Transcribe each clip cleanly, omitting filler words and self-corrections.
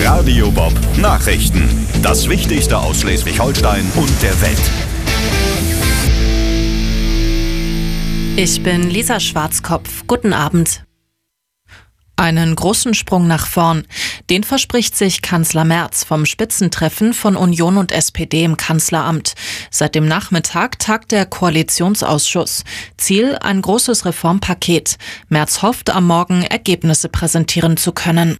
Radio Bob Nachrichten. Das Wichtigste aus Schleswig-Holstein und der Welt. Ich bin Lisa Schwarzkopf. Guten Abend. Einen großen Sprung nach vorn. Den verspricht sich Kanzler Merz vom Spitzentreffen von Union und SPD im Kanzleramt. Seit dem Nachmittag tagt der Koalitionsausschuss. Ziel: ein großes Reformpaket. Merz hofft, am Morgen Ergebnisse präsentieren zu können.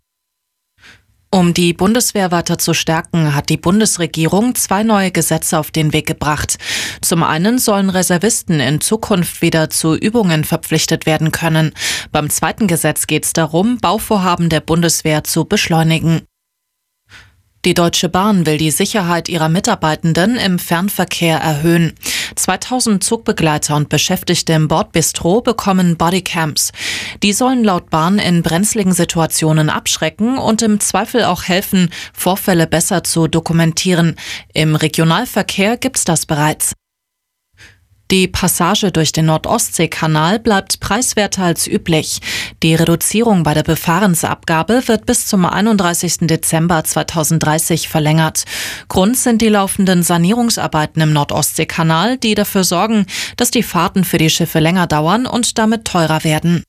Um die Bundeswehr weiter zu stärken, hat die Bundesregierung 2 neue Gesetze auf den Weg gebracht. Zum einen sollen Reservisten in Zukunft wieder zu Übungen verpflichtet werden können. Beim zweiten Gesetz geht es darum, Bauvorhaben der Bundeswehr zu beschleunigen. Die Deutsche Bahn will die Sicherheit ihrer Mitarbeitenden im Fernverkehr erhöhen. 2000 Zugbegleiter und Beschäftigte im Bordbistro bekommen Bodycams. Die sollen laut Bahn in brenzligen Situationen abschrecken und im Zweifel auch helfen, Vorfälle besser zu dokumentieren. Im Regionalverkehr gibt's das bereits. Die Passage durch den Nord-Ostsee-Kanal bleibt preiswerter als üblich. Die Reduzierung bei der Befahrensabgabe wird bis zum 31. Dezember 2030 verlängert. Grund sind die laufenden Sanierungsarbeiten im Nord-Ostsee-Kanal, die dafür sorgen, dass die Fahrten für die Schiffe länger dauern und damit teurer werden.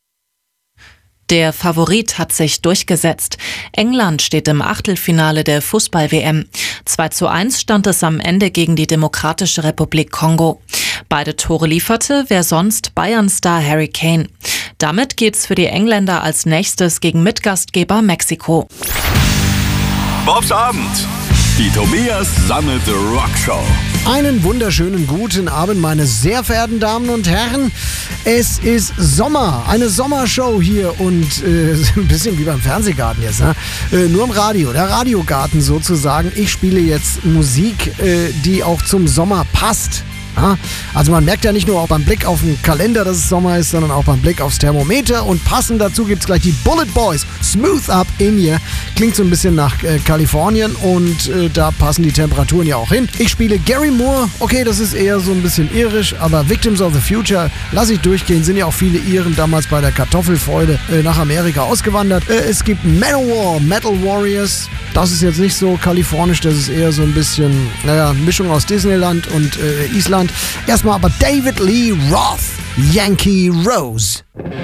Der Favorit hat sich durchgesetzt. England steht im Achtelfinale der Fußball-WM. 2:1 stand es am Ende gegen die Demokratische Republik Kongo. Beide Tore lieferte, wer sonst, Bayern-Star Harry Kane. Damit geht's für die Engländer als nächstes gegen Mitgastgeber Mexiko. Bobs Abend. Die Tobias Sammelte Rockshow. Einen wunderschönen guten Abend, meine sehr verehrten Damen und Herren. Es ist Sommer, eine Sommershow hier und ein bisschen wie beim Fernsehgarten jetzt, ne? Nur im Radio, der Radiogarten sozusagen. Ich spiele jetzt Musik, die auch zum Sommer passt. Ja, also man merkt ja nicht nur auch beim Blick auf den Kalender, dass es Sommer ist, sondern auch beim Blick aufs Thermometer. Und passend dazu gibt es gleich die Bullet Boys. Smooth Up in Here. Klingt so ein bisschen nach Kalifornien und da passen die Temperaturen ja auch hin. Ich spiele Gary Moore. Okay, das ist eher so ein bisschen irisch, aber Victims of the Future lasse ich durchgehen. Sind ja auch viele Iren damals bei der Kartoffelfreude nach Amerika ausgewandert. Es gibt Manowar, Metal Warriors. Das ist jetzt nicht so kalifornisch, das ist eher so ein bisschen, Mischung aus Disneyland und Island. Erstmal aber David Lee Roth, Yankee Rose.